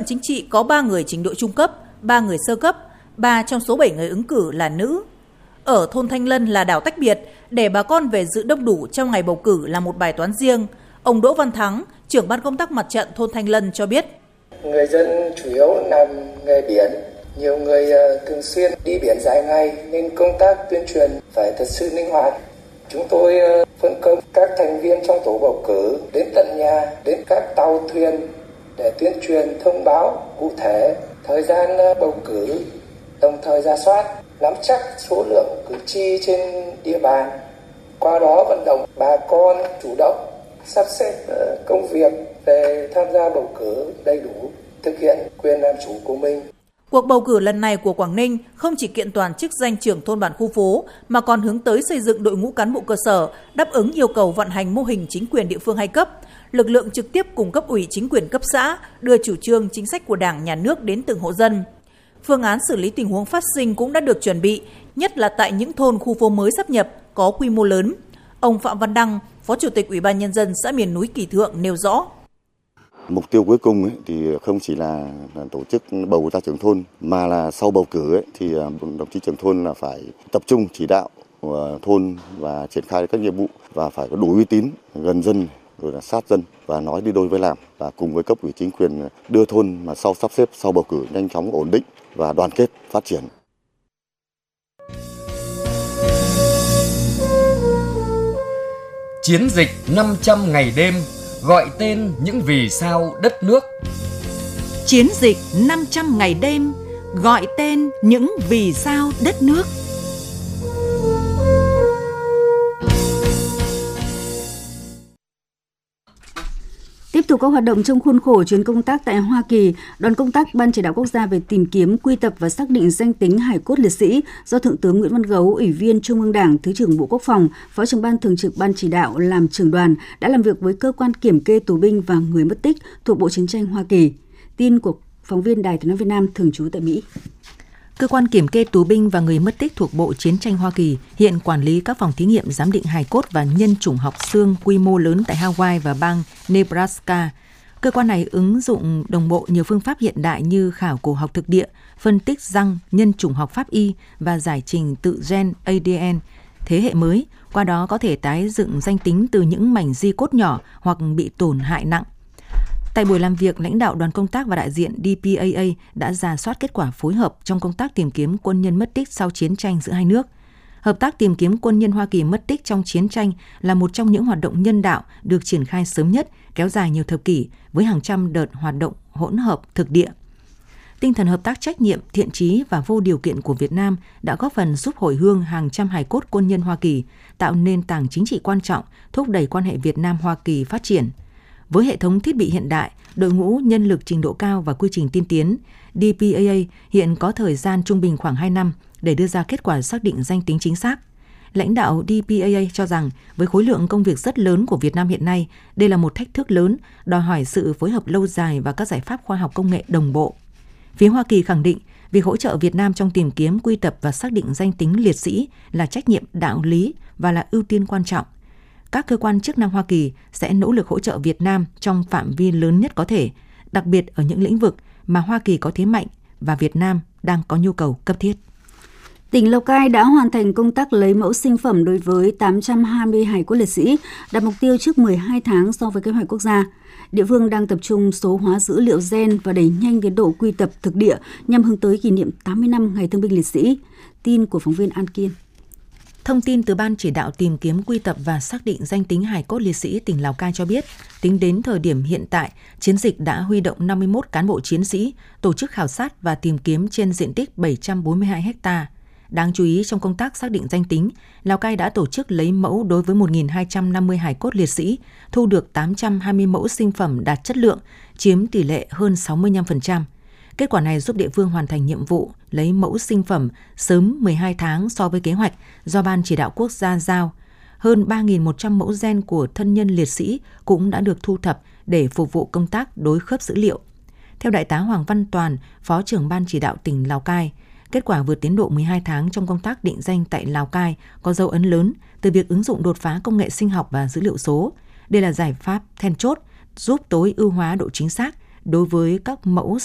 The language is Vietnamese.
chính trị có 3 người trình độ trung cấp, 3 người sơ cấp, 3 trong số 7 người ứng cử là nữ. Ở thôn Thanh Lân là đảo tách biệt, để bà con về dự đông đủ trong ngày bầu cử là một bài toán riêng. Ông Đỗ Văn Thắng, trưởng ban công tác mặt trận thôn Thanh Lân cho biết. Người dân chủ yếu làm nghề biển, nhiều người thường xuyên đi biển dài ngày nên công tác tuyên truyền phải thật sự linh hoạt. Chúng tôi phân công các thành viên trong tổ bầu cử đến tận nhà, đến các tàu thuyền để tuyên truyền thông báo cụ thể thời gian bầu cử, đồng thời rà soát, nắm chắc số lượng cử tri trên địa bàn. Qua đó vận động bà con chủ động sắp xếp công việc về tham gia bầu cử đầy đủ, thực hiện quyền làm chủ của mình. Cuộc bầu cử lần này của Quảng Ninh không chỉ kiện toàn chức danh trưởng thôn bản khu phố mà còn hướng tới xây dựng đội ngũ cán bộ cơ sở, đáp ứng yêu cầu vận hành mô hình chính quyền địa phương hai cấp, lực lượng trực tiếp cùng cấp ủy chính quyền cấp xã, đưa chủ trương chính sách của Đảng, Nhà nước đến từng hộ dân. Phương án xử lý tình huống phát sinh cũng đã được chuẩn bị, nhất là tại những thôn khu phố mới sáp nhập có quy mô lớn. Ông Phạm Văn Đăng, Phó Chủ tịch Ủy ban Nhân dân xã miền núi Kỳ Thượng nêu rõ. Mục tiêu cuối cùng thì không chỉ là tổ chức bầu ra trưởng thôn mà là sau bầu cử thì đồng chí trưởng thôn là phải tập trung chỉ đạo thôn và triển khai các nhiệm vụ và phải có đủ uy tín, gần dân rồi là sát dân và nói đi đôi với làm, và cùng với cấp ủy chính quyền đưa thôn mà sau sắp xếp sau bầu cử nhanh chóng ổn định và đoàn kết phát triển. Chiến dịch 500 ngày đêm gọi tên những vì sao đất nước. Chiến dịch 500 ngày đêm gọi tên những vì sao đất nước. Tiếp tục các hoạt động trong khuôn khổ chuyến công tác tại Hoa Kỳ, đoàn công tác Ban Chỉ đạo Quốc gia về tìm kiếm, quy tập và xác định danh tính hài cốt liệt sĩ do Thượng tướng Nguyễn Văn Gấu, Ủy viên Trung ương Đảng, Thứ trưởng Bộ Quốc phòng, Phó trưởng ban thường trực Ban Chỉ đạo làm trưởng đoàn đã làm việc với cơ quan kiểm kê tù binh và người mất tích thuộc Bộ Chiến tranh Hoa Kỳ. Tin của phóng viên Đài Tiếng nói Việt Nam thường trú tại Mỹ. Cơ quan kiểm kê tù binh và người mất tích thuộc Bộ Chiến tranh Hoa Kỳ hiện quản lý các phòng thí nghiệm giám định hài cốt và nhân chủng học xương quy mô lớn tại Hawaii và bang Nebraska. Cơ quan này ứng dụng đồng bộ nhiều phương pháp hiện đại như khảo cổ học thực địa, phân tích răng, nhân chủng học pháp y và giải trình tự gen ADN thế hệ mới, qua đó có thể tái dựng danh tính từ những mảnh di cốt nhỏ hoặc bị tổn hại nặng. Tại buổi làm việc, lãnh đạo đoàn công tác và đại diện DPAA đã rà soát kết quả phối hợp trong công tác tìm kiếm quân nhân mất tích sau chiến tranh giữa hai nước. Hợp tác tìm kiếm quân nhân Hoa Kỳ mất tích trong chiến tranh là một trong những hoạt động nhân đạo được triển khai sớm nhất, kéo dài nhiều thập kỷ với hàng trăm đợt hoạt động hỗn hợp thực địa. Tinh thần hợp tác trách nhiệm, thiện chí và vô điều kiện của Việt Nam đã góp phần giúp hồi hương hàng trăm hài cốt quân nhân Hoa Kỳ, tạo nền tảng chính trị quan trọng, thúc đẩy quan hệ Việt Nam-Hoa Kỳ phát triển. Với hệ thống thiết bị hiện đại, đội ngũ nhân lực trình độ cao và quy trình tiên tiến, DPAA hiện có thời gian trung bình khoảng 2 năm để đưa ra kết quả xác định danh tính chính xác. Lãnh đạo DPAA cho rằng với khối lượng công việc rất lớn của Việt Nam hiện nay, đây là một thách thức lớn, đòi hỏi sự phối hợp lâu dài và các giải pháp khoa học công nghệ đồng bộ. Phía Hoa Kỳ khẳng định, việc hỗ trợ Việt Nam trong tìm kiếm, quy tập và xác định danh tính liệt sĩ là trách nhiệm đạo lý và là ưu tiên quan trọng. Các cơ quan chức năng Hoa Kỳ sẽ nỗ lực hỗ trợ Việt Nam trong phạm vi lớn nhất có thể, đặc biệt ở những lĩnh vực mà Hoa Kỳ có thế mạnh và Việt Nam đang có nhu cầu cấp thiết. Tỉnh Lào Cai đã hoàn thành công tác lấy mẫu sinh phẩm đối với 820 hài cốt liệt sĩ, đạt mục tiêu trước 12 tháng so với kế hoạch quốc gia. Địa phương đang tập trung số hóa dữ liệu gen và đẩy nhanh tiến độ quy tập thực địa nhằm hướng tới kỷ niệm 80 năm Ngày Thương binh Liệt sĩ. Tin của phóng viên An Kiên. Thông tin từ Ban Chỉ đạo tìm kiếm, quy tập và xác định danh tính hài cốt liệt sĩ tỉnh Lào Cai cho biết, tính đến thời điểm hiện tại, chiến dịch đã huy động 51 cán bộ chiến sĩ, tổ chức khảo sát và tìm kiếm trên diện tích 742 ha. Đáng chú ý, trong công tác xác định danh tính, Lào Cai đã tổ chức lấy mẫu đối với 1.250 hài cốt liệt sĩ, thu được 820 mẫu sinh phẩm đạt chất lượng, chiếm tỷ lệ hơn 65%. Kết quả này giúp địa phương hoàn thành nhiệm vụ lấy mẫu sinh phẩm sớm 12 tháng so với kế hoạch do Ban Chỉ đạo Quốc gia giao. Hơn 3.100 mẫu gen của thân nhân liệt sĩ cũng đã được thu thập để phục vụ công tác đối khớp dữ liệu. Theo Đại tá Hoàng Văn Toàn, Phó trưởng Ban Chỉ đạo tỉnh Lào Cai, kết quả vượt tiến độ 12 tháng trong công tác định danh tại Lào Cai có dấu ấn lớn từ việc ứng dụng đột phá công nghệ sinh học và dữ liệu số. Đây là giải pháp then chốt giúp tối ưu hóa độ chính xác đối với các mẫu